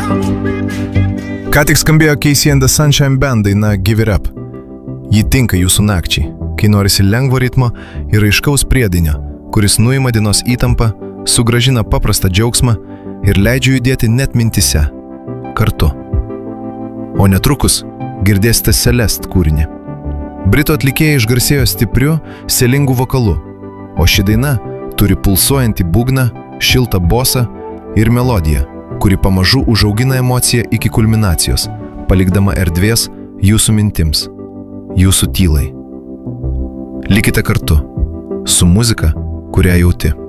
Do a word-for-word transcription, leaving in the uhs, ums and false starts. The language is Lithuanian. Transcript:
Ką tik skambėjo Casey and the Sunshine Band daina Give It Up. Ji tinka jūsų nakčiai, kai norisi lengvo ritmo ir aiškaus priedinio, kuris nuima dienos įtampą, sugrąžina paprastą džiaugsmą ir leidžia judėti net mintise, kartu. O netrukus girdėsite Celeste kūrinį. Britų atlikėja išgarsėjo stipriu, selingų vokalu, o ši daina turi pulsuojantį būgną, šiltą bosą ir melodiją, kuri pamažu užaugina emociją iki kulminacijos, palikdama erdvės jūsų mintims, jūsų tylai. Likite kartu su muzika, kurią jauti.